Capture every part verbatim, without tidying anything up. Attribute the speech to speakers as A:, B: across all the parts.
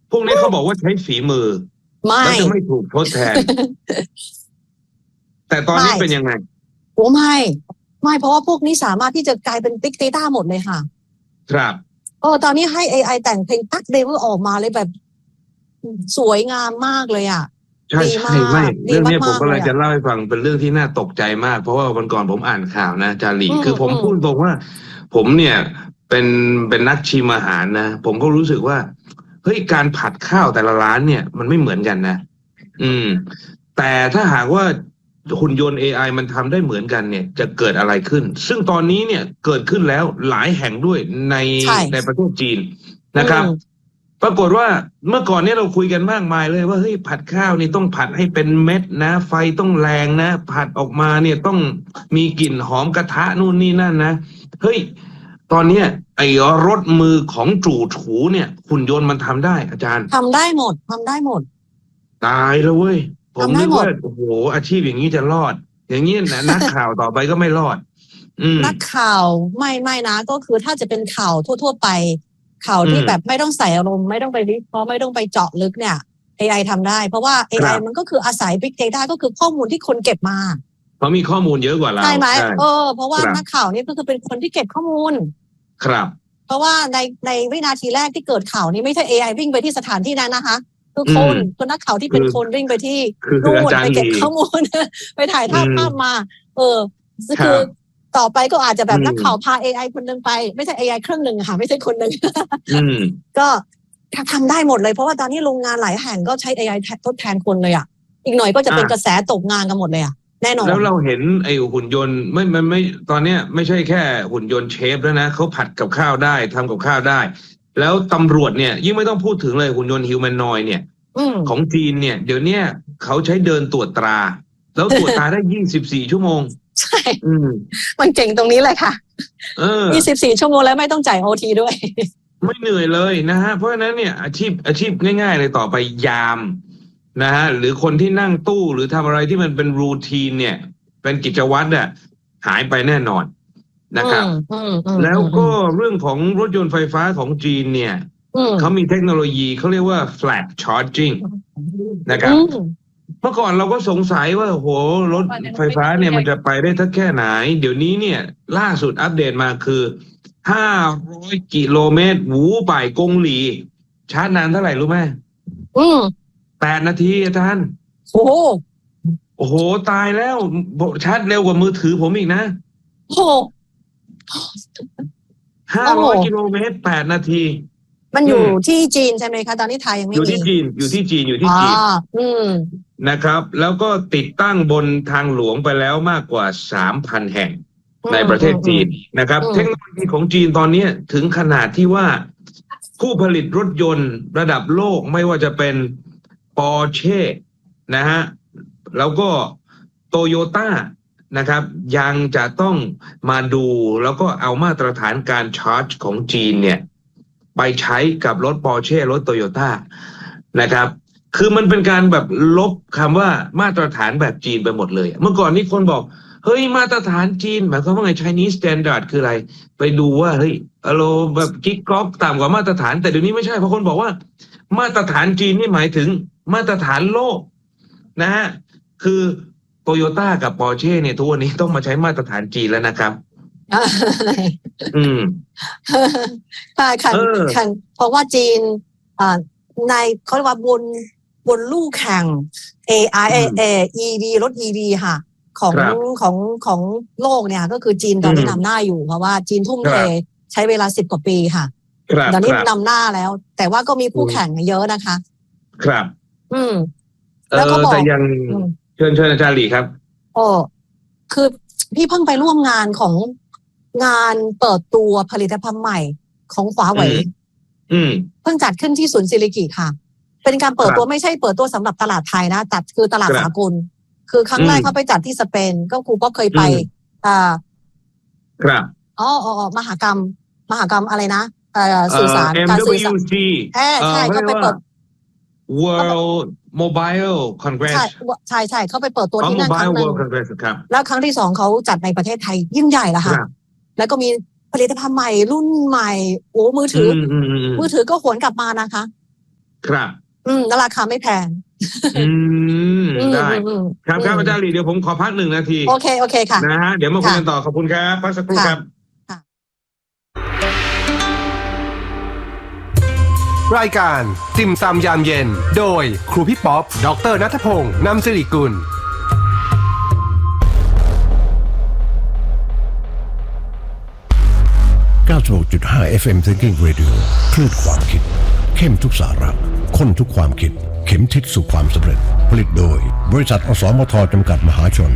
A: พวกนี้เขาบอกว่าใช้ฝีมือแล้วจะไม่ถูกทดแทน แต่ตอนนี้เป็นยังไง
B: โอ้ไม่ไม่เพราะว่าพวกนี้สามารถที่จะกลายเป็น Big Data หมดเลยค่ะ
A: ครับ
B: เออตอนนี้ให้ เอ ไอ แต่งเพลงตั๊กเดวิลออกมาเลยแบบสวยงามมากเลยอ่ะ
A: ใช่ใช่ไม่เรื่องนี้ผมก็เลยจะเล่าให้ฟังเป็นเรื่องที่น่าตกใจมากเพราะว่าวันก่อนผมอ่านข่าวนะจารีคือผมพูดตรงว่าผมเนี่ยเป็นเป็นนักชิมอาหารนะผมก็รู้สึกว่าเฮ้ยการผัดข้าวแต่ละร้านเนี่ยมันไม่เหมือนกันนะอืมแต่ถ้าหากว่าหุ่นยนต์ เอ ไอ มันทำได้เหมือนกันเนี่ยจะเกิดอะไรขึ้นซึ่งตอนนี้เนี่ยเกิดขึ้นแล้วหลายแห่งด้วยในในประเทศจีนนะครับปรากฏว่าเมื่อก่อนเนี่ยเราคุยกันมากมายเลยว่าเฮ้ยผัดข้าวนี่ต้องผัดให้เป็นเม็ดนะไฟต้องแรงนะผัดออกมาเนี่ยต้องมีกลิ่นหอมกระทะนู่นนี่นั่นนะเฮ้ยตอนเนี้ยไอ้รสมือของจู่ถูเนี่ยหุ่นยนต์มันทำได้อาจารย์
B: ทำได้หมดทำได้หมด
A: ตายแล้วเว้ยผมนึกว่าโอ้โหอาชีพอย่างนี้จะรอดอย่างนี้นะนักข่าวต่อไปก็ไม่รอด
B: นักข่าวไม่ไม่นะก็คือถ้าจะเป็นข่าวทั่วๆไปข่าวที่แบบไม่ต้องใส่อารมณ์ไม่ต้องไปวิเคราะห์ไม่ต้องไปเจาะลึกเนี่ย เอ ไอ ทำได้เพราะว่า เอ ไอ มันก็คืออาศัย Big Data ก็คือข้อมูลที่คนเก็บมา
A: เพราะมีข้อมูลเยอะกว่าเรา
B: ใช่ไหมเออเพราะว่านักข่าวนี่ก็คือเป็นคนที่เก็บข้อมูล
A: ครับ
B: เพราะว่าในในวินาทีแรกที่เกิดข่าวนี้ไม่ใช่ เอ ไอ วิ่งไปที่สถานที่นั้นนะคะคือคนคนนักข่าวที่เป็นคนวิ่งไปที่นู่นไปเก็บข้อมูลไปถ่ายภาพภาพมาเออคือต่อไปก็อาจจะแบบนักข่าวพา เอ ไอ คนนึงไปไม่ใช่ เอ ไอ เครื่องนึงค่ะไม่ใช่คนนึงก็ทำได้หมดเลยเพราะว่าตอนนี้โรงงานหลายแห่งก็ใช้ เอ ไอ ทดแทนคนเลยอ่ะอีกหน่อยก็จะเป็นกระแสตกงานกันหมดเลยอ่ะแน่นอน
A: แล้วเราเห็นไอ้หุ่นยนต์ไม่ไม่ไม่ตอนเนี้ยไม่ใช่แค่หุ่นยนต์เชฟแล้วนะเขาผัดกับข้าวได้ทำกับข้าวได้แล้วตำรวจเนี่ยยิ่งไม่ต้องพูดถึงเลยหุ่นยนต์ฮิวแมนนอยด์เนี่ยของจีนเนี่ยเดี๋ยวนี้เขาใช้เดินตรวจตราแล้วตรวจตราได้ยี่สิบสี่ชั่วโมง
B: ใช่มันเก่งตรงนี้เลยค่ะ
A: เออ
B: ยี่สิบสี่ชั่วโมงแล้วไม่ต้องจ่ายโอทีด้วย
A: ไม่เหนื่อยเลยนะฮะเพราะฉะนั้นเนี่ยอาชีพอาชีพง่ายๆเลยต่อไปยามนะฮะหรือคนที่นั่งตู้หรือทำอะไรที่มันเป็นรูทีนเนี่ยเป็นกิจวัตรอ่ะหายไปแน่นอนนะครับแล้วก็เรื่องของรถยนต์ไฟฟ้าของจีนเนี่ยเขามีเทคโนโลยีเขาเรียกว่า flat charging นะครับเมื่อก่อนเราก็สงสัยว่าโหรถไฟฟ้าเนี่ยมันจะไปได้ทักแค่ไหนเดี๋ยวนี้เนี่ยล่าสุดอัปเดตมาคือห้าร้อยกิโลเมตรหูป่ายกงหลีชาร์จนานเท่าไหร่รู้ไหม
B: อืม
A: แปดนาทีอาจารย์
B: โอ้โห
A: โอ้โหตายแล้วชาร์จเร็วกว่ามือถือผมอีกนะ
B: โอ้
A: ห้าร้อยกิโลเมตรแปดนาที
B: มันอยู่ที่จีนใช่ไหมคะตอนนี้ไทยยังไม่มี
A: อยู่ที่จีนอยู่ที่จีนอยู่ที่จีนนะครับแล้วก็ติดตั้งบนทางหลวงไปแล้วมากกว่า สามพัน แห่งในประเทศจีนนะครับเทคโนโลยีของจีนตอนนี้ถึงขนาดที่ว่าผู้ผลิตรถยนต์ระดับโลกไม่ว่าจะเป็นปอร์เช่นะฮะแล้วก็โตโยต้านะครับยังจะต้องมาดูแล้วก็เอามาตรฐานการชาร์จของจีนเนี่ยไปใช้กับรถปอร์เช่รถโตโยต้านะครับคือมันเป็นการแบบลบคำว่ามาตรฐานแบบจีนไปหมดเลยเมื่อก่อนนี้คนบอกเฮ้ยมาตรฐานจีนหมายความว่าไง Chinese Standard คืออะไรไปดูว่าเฮ้ยอโลแบบกิ๊กก๊อกต่ำกว่ามาตรฐานแต่เดี๋ยวนี้ไม่ใช่เพราะคนบอกว่ามาตรฐานจีนนี่หมายถึงมาตรฐานโลกนะฮะคือโตโยต้ากับปอร์เช่เนี่ยทุกวันนี้ต้องมาใช้มาตรฐานจีนแล้วนะครับอืม
B: ค่ะค่ะค่ะเพราะว่าจีนอ่าในเขาเรียกว่าบนบนลู่แข่ง เอ ไอ เอ อี วี รถ อี วี ค่ะของของของโลกเนี่ยก็คือจีนตอนนี้นำหน้าอยู่เพราะว่าจีนทุ่มเทใช้เวลาสิบกว่าปีค่ะตอนนี้นำหน้าแล้วแต่ว่าก็มีคู่แข่งเยอะนะคะ
A: ครับ
B: อืม
A: แล้วก็บอกแต่ยังเชิญเชิญอาจารย์หลีครับ
B: โอ้คือพี่เพิ่งไปร่วมงานของงานเปิดตัวผลิตภัณฑ์ใหม่ของขวาเหวยเพิ่งจัดขึ้นที่ศูนย์ซิลิกิค่ะเป็นการเปิดตัวไม่ใช่เปิดตัวสำหรับตลาดไทยนะจัดคือตลาดสากลคือครั้งแรกเขาไปจัดที่สเปนก็ครูก็เคยไปอ่า
A: ครับ
B: อ๋ออ๋อมหกรรมมหกรรมอะไรนะเอ่อสื่อสารการสื่อสารเออใช่เขาไปเปิด
A: World Mobile Congress
B: ใช่ใช่ใช่เขาไปเปิดตัวที่นั่นครั้งนึงแล้วครั้งที่สองเขาจัดในประเทศไทยยิ่งใหญ่แล้วค่ะแล้วก็มีผลิตภัณฑ์ใหม่รุ่นใหม่โอ้มือถือมือถือก็หวนกลับมานะคะ
A: ครับ
B: อืมแล้วราคาไม่แพง
A: อืมได้ครับครับอาจารย์หลีเดี๋ยวผมขอพักหนึ่งนาที
B: โอเคโอเคค่ะ
A: นะฮะเดี๋ยวมาคุยกันต่อขอบคุณครับพักสักครู่ครับ
C: รายการติ่มซำยามเย็นโดยครูพี่ป๊อปดร.ณัฐพงษ์นำสิริกุล
D: เก้าสิบหกจุดห้า เอฟ เอ็ม Thinking Radio คลื่นความคิดเข้มทุกสาระข้นทุกความคิดเข็มทิศสู่ความสำเร็จผลิตโดยบริษัทอสมทจำกัดมหาชน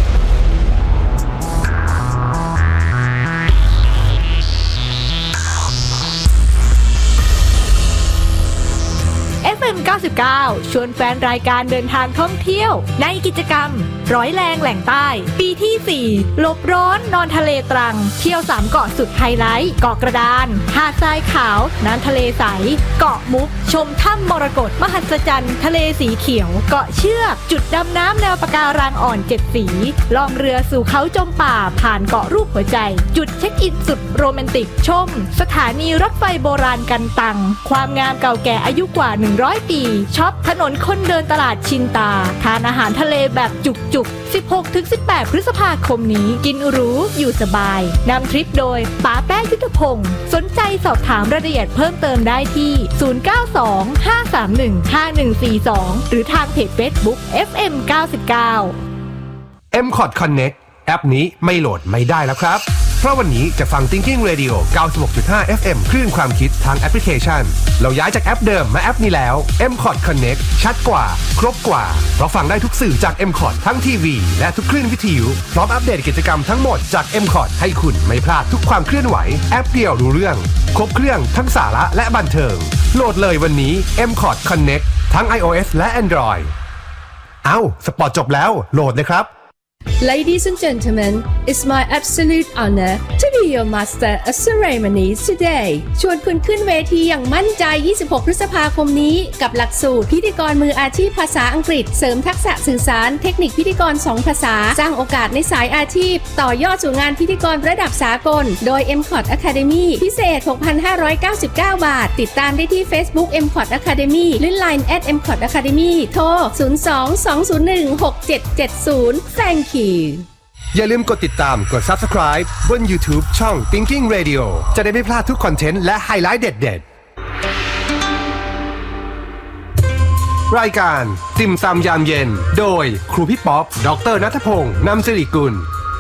E: เอฟ เอ็ม เก้าสิบเก้า ชวนแฟนรายการเดินทางท่องเที่ยวในกิจกรรมร้อยแรงแหล่งใต้ปีที่สี่หลบร้อนนอนทะเลตรังเที่ยวสามเกาะสุดไฮไลท์เกาะกระดานหาดทรายขาวน้ำทะเลใสเกาะมุกชมถ้ำมรกตมหัศจรรย์ทะเลสีเขียวเกาะเชือกจุดดำน้ำแนวปะการังอ่อนเจ็ดสีล่องเรือสู่เขาจมป่าผ่านเกาะรูปหัวใจจุดเช็คอินสุดโรแมนติกชมสถานีรถไฟโบราณกันตังความงามเก่าแก่อายุกว่าหนึ่งร้อยปีช็อปถนนคนเดินตลาดชินตาทานอาหารทะเลแบบจุกๆ สิบหกถึงสิบแปด พฤษภาคมนี้กินหรูอยู่สบายนำทริปโดยป๋าแป้งยุทธพงศ์สนใจสอบถามรายละเอียดเพิ่มเติมได้ที่ ศูนย์ เก้า สอง ห้า สาม หนึ่ง ห้า หนึ่ง สี่ สอง หรือทางเพจ Facebook เอฟ เอ็ม เก้าสิบเก้า
C: เอ็ม คอท Connect แอปนี้ไม่โหลดไม่ได้แล้วครับเพราะวันนี้จะฟัง Thinking Radio เก้าสิบหกจุดห้า เอฟ เอ็ม คลื่นความคิดทางแอปพลิเคชันเราย้ายจากแอปเดิมมาแอปนี้แล้ว เอ็ม คอท Connect ชัดกว่าครบกว่าเพราะฟังได้ทุกสื่อจาก เอ็ม คอท ทั้งทีวีและทุกคลื่นวิทยุพร้อมอัปเดตกิจกรรมทั้งหมดจาก เอ็ม คอท ให้คุณไม่พลาดทุกความเคลื่อนไหวแอปเดียวรู้เรื่องครบเครื่องทั้งสาระและบันเทิงโหลดเลยวันนี้ เอ็ม คอท Connect ทั้ง iOS และ Android เอ้าสปอร์ตจบแล้วโหลดเลยครับ
F: Ladies and gentlemen, it's my absolute honor to be your master of ceremonies today. ชวนคุณขึ้นเวทีอย่างมั่นใจ ยี่สิบหก พฤษภาคมนี้กับหลักสูตรพิธีกรมืออาชีพภาษาอังกฤษเสริมทักษะสื่อสารเทคนิคพิธีกรสองภาษาสร้างโอกาสในสายอาชีพต่อยอดสู่งานพิธีกรระดับสากลโดย เอ็ม คอท Academy พิเศษ หกพันห้าร้อยเก้าสิบเก้า บาทติดตามได้ที่ Facebook เอ็ม คอท Academy หรือ ไลน์ แอท เอ็ม คอท Academy โทร ศูนย์ สอง สอง ศูนย์ หนึ่ง หก เจ็ด เจ็ด ศูนย์ Thank you
C: อย่าลืมกดติดตามกด Subscribe บน YouTube ช่อง Thinking Radio จะได้ไม่พลาดทุกคอนเทนต์และไฮไลท์เด็ดๆรายการติ่มซำยามเย็นโดยครูพี่ป๊อปดร.ณัฐพงษ์นำสิริกุล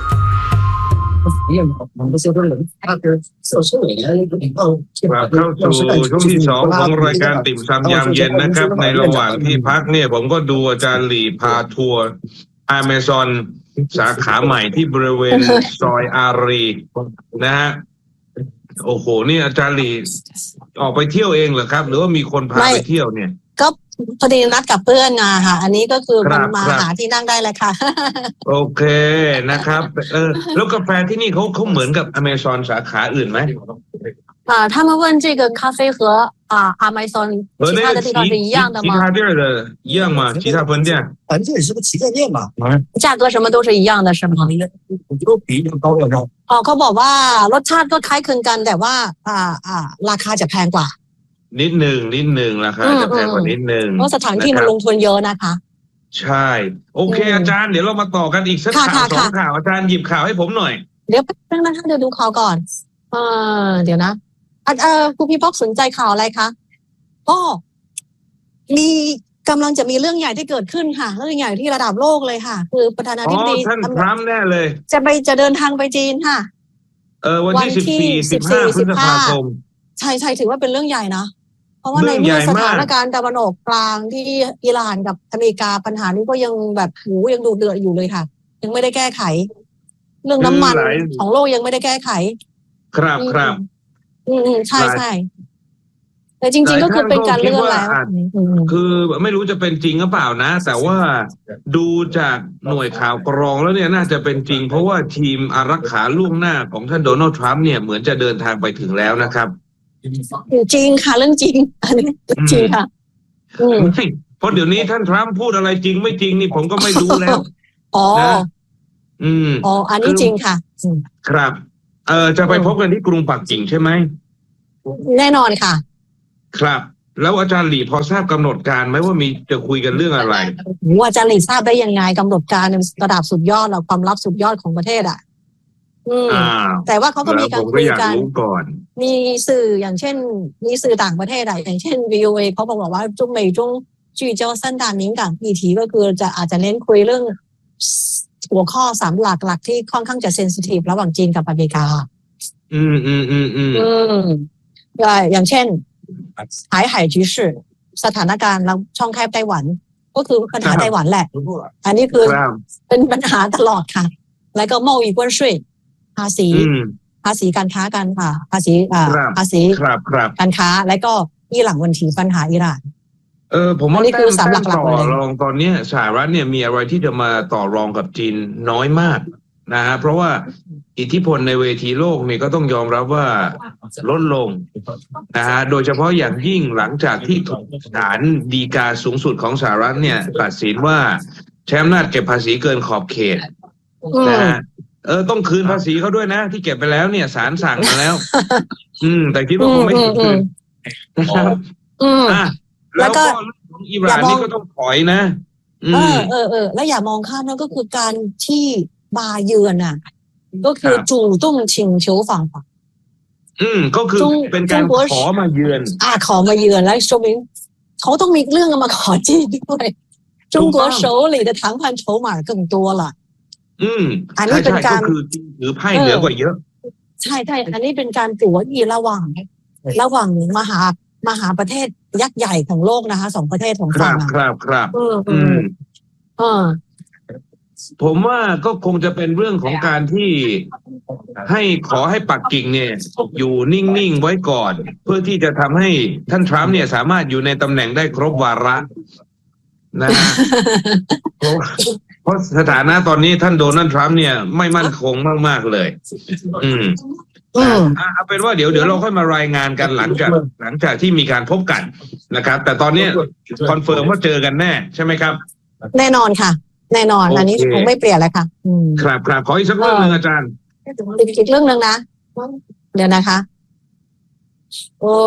A: ครับเข้าสู่ช่วงที่สองของรายการติ่มซำยามเย็นนะครับในระหว่างที่พักเนี่ยผมก็ดูอาจารย์หลีพาทัวร์ Amazon สาขาใหม่ที่บริเวณซอยอารีนะฮะโอ้โหนี่อาจารย์หลีออกไปเที่ยวเองเหรอครับหรือว่ามีคนพาไปเที่ยวเนี่ย
B: ก็พอดีนัดกับเพื่อนมาค่ะอันนี้ก็คือมันมาหาที่นั่งได้เลยค่ะ
A: โอเคนะครับเออแล้วกาแฟที่นี่เขาเขาเหมือนกับ Amazon สาขาอื่นไหม
B: 啊，他们问这个咖啡和啊 Amazon 其他的地方是一样的吗？
A: 其他店的一样吗？其他分店？
G: 反正这也是个旗舰店嘛。
B: 价格什么都是一样的，是吗？
G: 我觉得比要高要高。
B: อ๋อเขาบอกว่ารสชาติก็คล้ายคลึงกันแต่ว่าอ่าอ่าราคาจะแพงกว่า
A: นิดหนึ่งนิดหนึ่งราคาจะแพงกว่านิดหนึ่ง
B: เพราะสถานที่มันลงทุนเยอะนะคะ
A: ใช่โอเคอาจารย์เดี๋ยวเรามาต่อกันอีกสักข่าวสองข่าวอาจารย์หยิบข่าวให้ผมหน่อย
B: เดี๋ยวแป๊บนึงนะคะเดี๋ยวดูข่าวก่อนเออเดี๋ยวนะเออคุณพี่ป๊อกสนใจข่าวอะไรคะอ๋อมีกำลังจะมีเรื่องใหญ่ที่เกิดขึ้นค่ะเรื่องใหญ่ที่ระดับโลกเลยค่ะคือประธานาธิบดี
A: ท่านทรัมป์แน่เลย
B: จะไปจะเดินทางไปจีนค่ะ
A: เออวันที่สิบสี่ สิบห้าพฤษภาคม
B: ใช่ใช่ถือว่าเป็นเรื่องใหญ่นะเพราะว่าในเมื่อสถานการณ์ตะวันออกกลางที่อิหร่านกับอเมริกาปัญหานี้ก็ยังแบบหูยังดูเดือดอยู่เลยค่ะยังไม่ได้แก้ไขเรื่องน้ำมันของโลกยังไม่ได้แก้ไข
A: ครับครับ
B: อืมใช่ใช่แต่จริงๆก็คือเป็นการเลื่อนแล้ว
A: คือไม่รู้จะเป็นจริงหรือเปล่านะแต่ว่าดูจากหน่วยข่าวกรองแล้วเนี่ยน่าจะเป็นจริงเพราะว่าทีมอารักขาล่วงหน้าของท่านโดนัลด์ทรัมป์เนี่ยเหมือนจะเดินทางไปถึงแล้วนะครับ
B: จริงค่ะเรื่องจริงอันนี้จริงค่ะ
A: เพราะเดี๋ยวนี้ท่านทรัมป์พูดอะไรจริงไม่จริงนี่ผมก็ไม่รู้แล้ว
B: อ๋อ
A: อืม
B: อ๋ออันนี้จริงค่ะ
A: ครับเออจะไปพบกันที่กรุงปักกิ่งใช่ไหม
B: แน่นอนค่ะ
A: ครับแล้วอาจารย์หลี่พอทราบกำหนดการไหมว่ามีจะคุยกันเรื่องอะไร
B: ว่าอาจารย์หลี่ทราบได้ยังไงกำหนดการในระดับสุดยอดเราความลับสุดยอดของประเทศอ่ะอืมแต่ว่าเขาก็มีการคุยกันมีสื่ออย่างเช่นมีสื่อต่างประเทศอะอย่างเช่น วี โอ เอ เขาบอกว่า中美中聚焦三大敏感议题ก็คือจะอาจจะเน้นคุยเรื่องหัวข้อสามหลักหลักที่ค่อนข้างจะเซนซิทีฟระหว่างจีนกับอเมริกา
A: อืมอืมอืมอืม
B: อืมอย่างเช่นหายหายจีสื่อสถานการณ์แล้วช่องแคบไต้หวันก็คือปัญหาไต้หวันแหละอันนี้คือเป็นปัญหาตลอดค่ะแล้วก็贸易关税ภาษีภาษีการค้ากันค่ะภาษีอ่าภาษีการค้าแล้วก็อิหร่านวันทีปัญหาอิหร่าน
A: เออผมว่านี่คือสามหลักๆเลยต่อรองตอนนี้สหรัฐเนี่ยมีอะไรที่จะมาต่อรองกับจีนน้อยมากนะฮะเพราะว่าอิทธิพลในเวทีโลกนี่ก็ต้องยอมรับว่าลดลงนะฮะโดยเฉพาะอย่างยิ่งหลังจากที่ศาลฎีกาสูงสุดของสหรัฐเนี่ยตัดสินว่าใช้อำนาจเก็บภาษีเกินขอบเขตนะฮะเออต้องคืนภาษีเขาด้วยนะที่เก็บไปแล้วเนี่ยศาลสั่งมาแล้ว อืมแต่คิดว่าคงไม่คืนนะครับอ่ะแล้วก็อิหร่านนี่ก็ต้องถอยนะ
B: เออเออเออแล้วอย่ามองข้ามนั่นก็คือการที่บาเยือนอ่ะก็คือจู่ต้องชิงเฉียวฝั่งฝั่ง
A: อืมก็คือเป็นการขอมาเยือน
B: อ่าขอมาเยือนแล้ว说明เขาต้องมีเรื่องมาขอจีนด้วย中国手里的谈判筹码更多了
A: อืม
B: อันนี้เป็นการ
A: คือถือไพ่เหนือกว่าเยอะ
B: ใช่ใช่อันนี้เป็นการตั๋วอีระหว่างระหว่างมหามหาประเทศยักษ์ใหญ่ของโลกนะคะสองประเทศของฝั่ง
A: ครับครับอืมอืม
B: เออ
A: ผมว่าก็คงจะเป็นเรื่องของการที่ให้ขอให้ปักกิ่งเนี่ยอยู่นิ่งๆไว้ก่อนเพื่อที่จะทำให้ท่านทรัมป์เนี่ยสามารถอยู่ในตำแหน่งได้ครบวาระนะฮะเพราะสถานะตอนนี้ท่านโดนัลด์ทรัมป์เนี่ยไม่มั่นคงมากๆเลยอืมเอาเป็นว่าเดี๋ยวเดี๋ยวเราค่อยมารายงานกันหลังจากหลังจากที่มีการพบกันนะครับแต่ตอนนี้คอนเฟิร์มว่าเจอกันแน่ใช่ไหมครับ
B: แน่นอนค่ะแน่นอนอันนี้คงไม่เปลี่ยนเลยค่ะ
A: ครับครับขออีกสักเรื่องนึงอาจารย์
B: อีกเรื่องนึงนะเดี๋ยวนะคะโอ้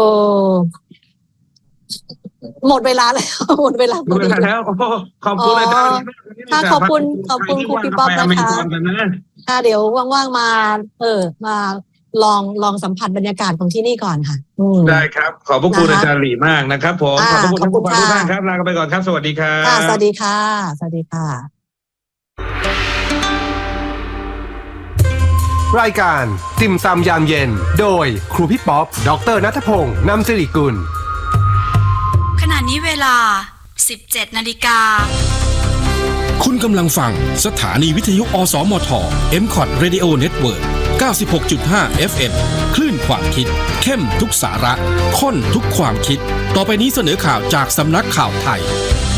B: หมดเวลาแล้วหมดเวลา
A: หมดเวลาแล้วขอบคุณอาจารย์
B: ค่ะขอบคุณขอบคุณครูพี่ป๊อปนะคะค่ะเดี๋ยวว่างๆมาเออมาลองลองสัมผัสบรรยากาศของที่นี่ก่อนค่ะ
A: ได้ครับขอบพระคุณอาจารย์หลี่มากนะครับผมขอบพระคุณทุกท่านครับลากันไปก่อนครับสวัสดีครับ
B: สวัสดีค่ะสวัสดีค่ะ
C: รายการติ่มซำยามเย็นโดยครูพี่ป๊อปดร.ณัฐพงษ์นำสิริกุล
H: ขณะนี้เวลา สิบเจ็ดนาฬิกา
I: คุณกำลังฟังสถานีวิทยุอสมท เอ็ม ซี โอ ที Radio Network เก้าสิบหกจุดห้า เอฟ เอ็ม คลื่นความคิดเข้มทุกสาระข้นทุกความคิดต่อไปนี้เสนอข่าวจากสำนักข่าวไทย